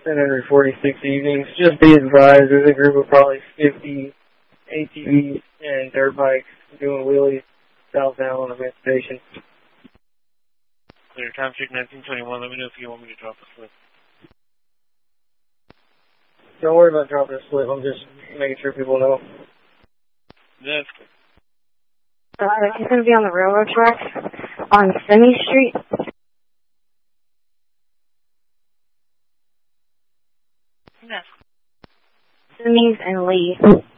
Senator 46 evenings. Just be advised, there's a group of probably 50 ATVs and dirt bikes doing wheelies southbound on Emancipation. Clear. Time check 1921. Let me know if you want me to drop a slip. Don't worry about dropping a slip. I'm just making sure people know. That's good. He's going to be on the railroad tracks on Semi Street. Yes. Semi's and Lee.